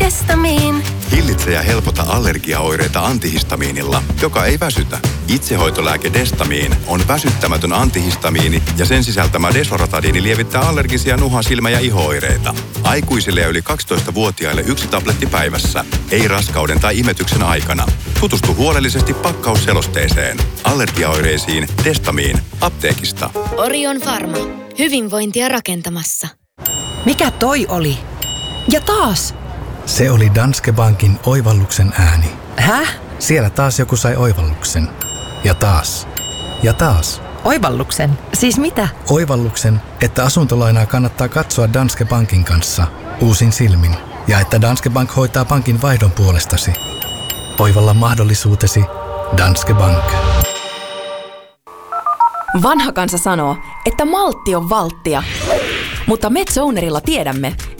Destamiin. Hillitse ja helpota allergiaoireita antihistamiinilla, joka ei väsytä. Itsehoitolääke Destamiin on väsyttämätön antihistamiini ja sen sisältämä Desoratadiini lievittää allergisia nuha-, silmä- ja iho-oireita. Aikuisille ja yli 12-vuotiaille 1 tabletti päivässä. Ei raskauden tai imetyksen aikana. Tutustu huolellisesti pakkausselosteeseen. Allergiaoireisiin Destamiin. Apteekista. Orion Pharma. Hyvinvointia rakentamassa. Mikä toi oli? Ja taas! Se oli Danske Bankin oivalluksen ääni. Häh? Siellä taas joku sai oivalluksen. Ja taas. Ja taas. Oivalluksen? Siis mitä? Oivalluksen, että asuntolainaa kannattaa katsoa Danske Bankin kanssa uusin silmin. Ja että Danske Bank hoitaa pankin vaihdon puolestasi. Oivalla mahdollisuutesi Danske Bank. Vanha kansa sanoo, että maltti on valttia. Mutta MedZonerilla tiedämme,